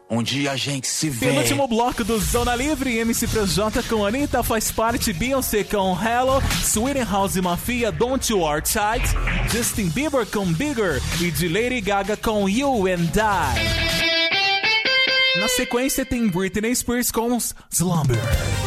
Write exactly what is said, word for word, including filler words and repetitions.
Um dia a gente se vê. Penúltimo bloco do Zona Livre, M C Projota com Anitta faz parte, Beyoncé com Hello, Sweden House Mafia, Don't You Are Tight, Justin Bieber com Bigger e de Lady Gaga com You and I. Na sequência tem Britney Spears com Slumber.